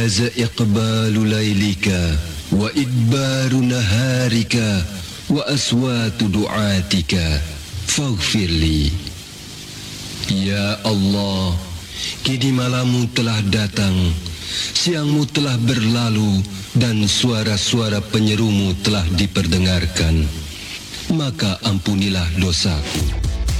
jaza iqbalu laylika wa idbaru naharika wa aswatu du'atika faghfirli. Ya Allah, kini malammu telah datang, siangmu telah berlalu, dan suara-suara penyerumu telah diperdengarkan. Maka ampunilah dosaku.